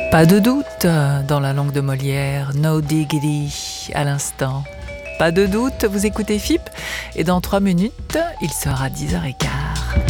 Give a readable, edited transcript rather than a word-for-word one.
Pas de doute dans la langue de Molière, no diggity à l'instant. Pas de doute, vous écoutez FIP et dans 3 minutes, il sera 10h15.